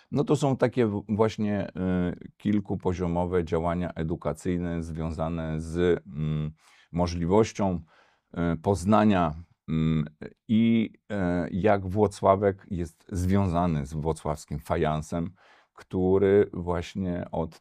No to są takie właśnie kilkupoziomowe działania edukacyjne związane z możliwością poznania i jak Włocławek jest związany z włocławskim fajansem, który właśnie od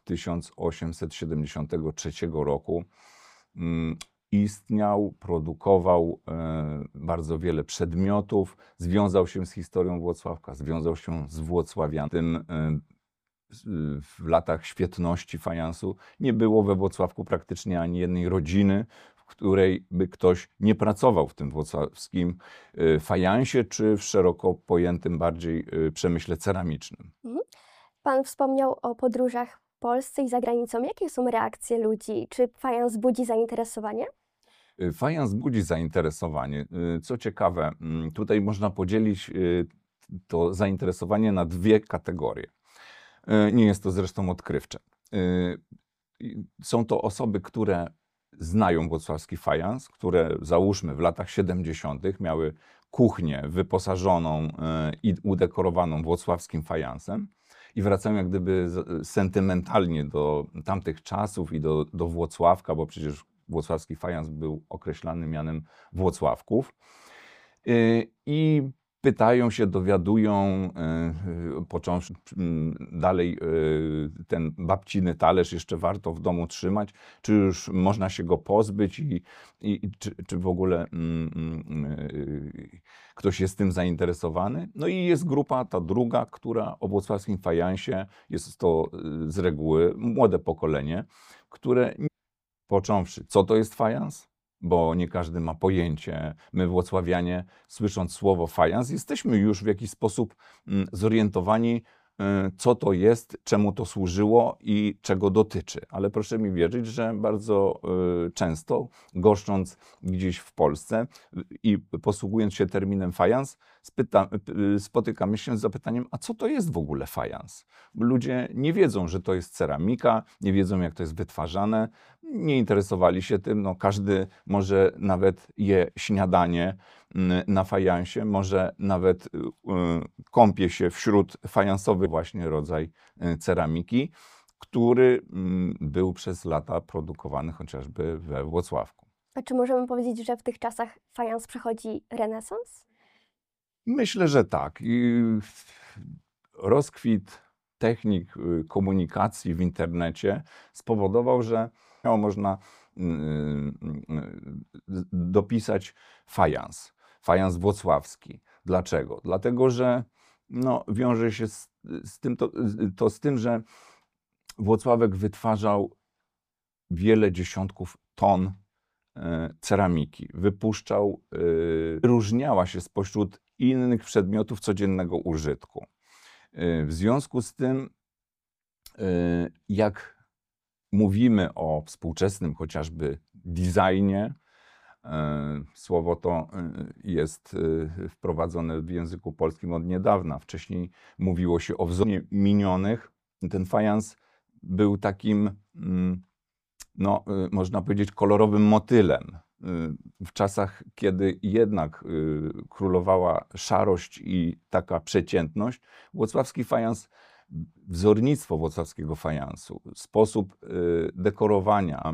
1873 roku istniał, produkował bardzo wiele przedmiotów, związał się z historią Włocławka, związał się z włocławianem. W latach świetności fajansu nie było we Włocławku praktycznie ani jednej rodziny, w której by ktoś nie pracował w tym włocławskim fajansie, czy w szeroko pojętym bardziej przemyśle ceramicznym. Pan wspomniał o podróżach w Polsce i za granicą. Jakie są reakcje ludzi? Czy fajans budzi zainteresowanie? Fajans budzi zainteresowanie. Co ciekawe, tutaj można podzielić to zainteresowanie na dwie kategorie. Nie jest to zresztą odkrywcze. Są to osoby, które znają włocławski fajans, które załóżmy w latach 70. miały kuchnię wyposażoną i udekorowaną włocławskim fajansem i wracają jak gdyby sentymentalnie do tamtych czasów i do Włocławka, bo przecież włocławski fajans był określany mianem Włocławków. I pytają się, dowiadują, począwszy dalej, ten babciny talerz jeszcze warto w domu trzymać, czy już można się go pozbyć i czy w ogóle ktoś jest tym zainteresowany. No i jest grupa, ta druga, która o włocławskim fajansie, jest to z reguły młode pokolenie, które począwszy, co to jest fajans? Bo nie każdy ma pojęcie. My, włocławianie, słysząc słowo fajans, jesteśmy już w jakiś sposób zorientowani, co to jest, czemu to służyło i czego dotyczy. Ale proszę mi wierzyć, że bardzo często, goszcząc gdzieś w Polsce i posługując się terminem fajans, spotykamy się z zapytaniem, a co to jest w ogóle fajans? Ludzie nie wiedzą, że to jest ceramika, nie wiedzą, jak to jest wytwarzane, nie interesowali się tym. No, każdy może nawet je śniadanie na fajansie, może nawet kąpie się wśród fajansowy właśnie rodzaj ceramiki, który był przez lata produkowany chociażby we Włocławku. A czy możemy powiedzieć, że w tych czasach fajans przechodzi renesans? Myślę, że tak. I rozkwit technik komunikacji w internecie spowodował, że można dopisać fajans, fajans włocławski. Dlaczego? Dlatego, że no, wiąże się z tym, z tym, że Włocławek wytwarzał wiele dziesiątków ton ceramiki. Wypuszczał, wyróżniała się spośród innych przedmiotów codziennego użytku. W związku z tym, jak mówimy o współczesnym chociażby designie, słowo to jest wprowadzone w języku polskim od niedawna. Wcześniej mówiło się o wzorach minionych. Ten fajans był takim, no, można powiedzieć, kolorowym motylem. W czasach, kiedy jednak królowała szarość i taka przeciętność, włocławski fajans, wzornictwo włocławskiego fajansu, sposób dekorowania